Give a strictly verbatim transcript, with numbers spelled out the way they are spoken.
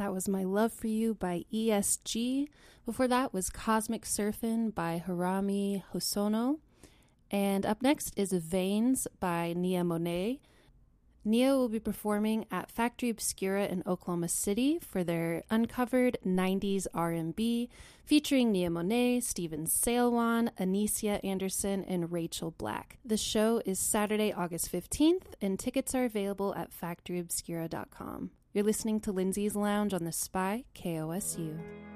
That was My Love For You by E S G. Before that was Cosmic Surfin' by Harami Hosono. And up next is Veins by Nia Monet. Nia will be performing at Factory Obscura in Oklahoma City for their Uncovered nineties R and B, featuring Nia Monet, Steven Sailwan, Anicia Anderson, and Rachel Black. The show is Saturday, August fifteenth, and tickets are available at factory obscura dot com. You're listening to Lindsay's Lounge on the Spy, K O S U.